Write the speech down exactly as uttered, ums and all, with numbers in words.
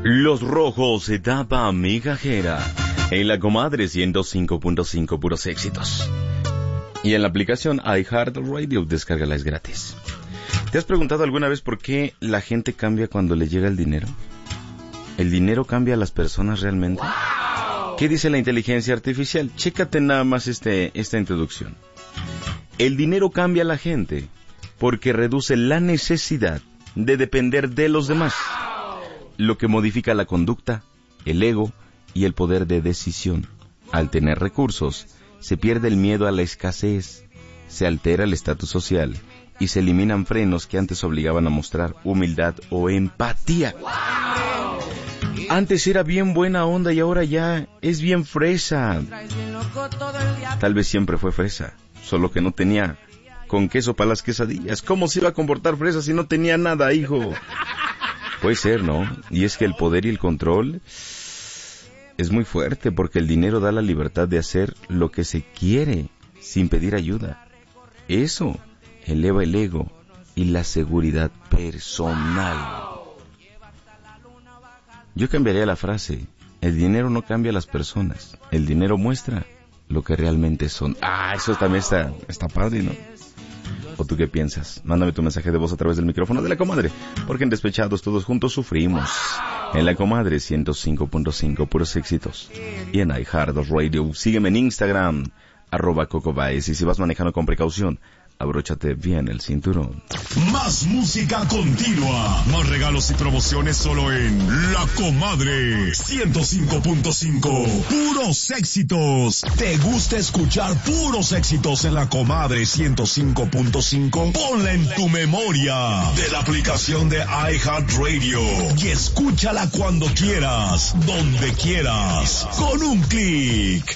Los Rojos, etapa migajera. En la Comadre ciento cinco punto cinco, puros éxitos. Y en la aplicación iHeartRadio, descárgala, es gratis. ¿Te has preguntado alguna vez por qué la gente cambia cuando le llega el dinero? ¿El dinero cambia a las personas realmente? ¿Qué dice la inteligencia artificial? Chécate nada más este, esta introducción. El dinero cambia a la gente porque reduce la necesidad de depender de los demás, lo que modifica la conducta, el ego y el poder de decisión. Al tener recursos, se pierde el miedo a la escasez, se altera el estatus social y se eliminan frenos que antes obligaban a mostrar humildad o empatía. Antes era bien buena onda y ahora ya es bien fresa. Tal vez siempre fue fresa, solo que no tenía con queso para las quesadillas. ¿Cómo se iba a comportar fresa si no tenía nada, hijo? Puede ser, ¿no? Y es que el poder y el control es muy fuerte porque el dinero da la libertad de hacer lo que se quiere sin pedir ayuda. Eso eleva el ego y la seguridad personal. Yo cambiaría la frase: el dinero no cambia a las personas, el dinero muestra lo que realmente son. Ah, eso también está, está padre, ¿no? ¿O tú qué piensas? Mándame tu mensaje de voz a través del micrófono de La Comadre, porque en Despechados todos juntos sufrimos. En La Comadre ciento cinco punto cinco, puros éxitos. Y en iHeartRadio, sígueme en Instagram, arroba Coco Baez, y si vas manejando con precaución, abróchate bien el cinturón. Más música continua, más regalos y promociones solo en La Comadre ciento cinco punto cinco. Puros éxitos. ¿Te gusta escuchar puros éxitos en La Comadre ciento cinco punto cinco? Ponla en tu memoria de la aplicación de iHeartRadio y escúchala cuando quieras, donde quieras, con un clic.